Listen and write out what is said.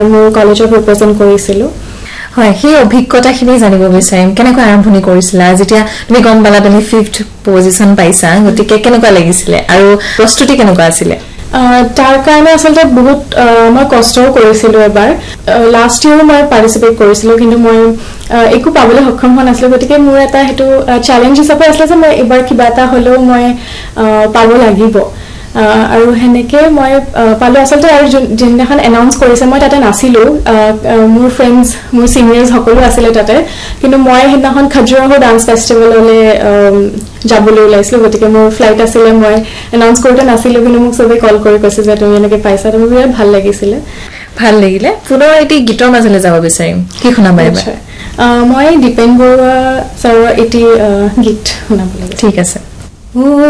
মোৰ কলেজত ৰিপ্ৰেজেন্ট কৰিছিলো হয় সেই অভিজ্ঞতাখিনি জানিব বিচাৰিম কেনেকৈ আৰম্ভণি কৰিছিলা যেতিয়া তুমি গম পালা তুমি 5th পজিশন পাইছা গতিকে কেনেকৈ লাগিছিলে আৰু প্ৰস্তুতি কেনেকৈ আছিল তাৰ কাৰণে আসলে বহুত মই কষ্টও কৰিছিলো এবাৰ লাষ্ট ইয়াৰ মই পাৰ্টিসিপেট কৰিছিলো কিন্তু মই একো পাবলৈ সক্ষম হোৱা নাছিলো গতিকে মোৰ এটা হেতু চ্যালেঞ্জ হিচাপে আছিল যে মই এবাৰ কিবা এটা হলেও মই পাব লাগিব আৰু হেনেকে মই পালো আসলে আৰু যিদিনাখন এনাউন্স কৰিছে মই তাতে নাছিলো মোৰ ফ্ৰেণ্ডছ মোৰ সিনিয়ৰ্স সকলো আছিল তাতে কিন্তু মই হেদিনাখন খাজুৰাহো ডান্স ফেষ্টিভেললে যাবলৈ ওলাইছিলো গতিকে মোৰ ফ্লাইট আছিল মই এনাউন্স কৰিতে নাছিলো কিন্তু মোক সবে কল কৰি কৈছে যে তুমি এনেকৈ পাইছা তুমি বিৰাট ভাল লাগিলে পুনৰ এটি গীতৰ মাজলৈ যাব বিচাৰিম কি শুনাবা এবাৰ মই দীপেন বৰুৱা ছাৰৰ এটি গীত শুনাবলৈ ঠিক আছে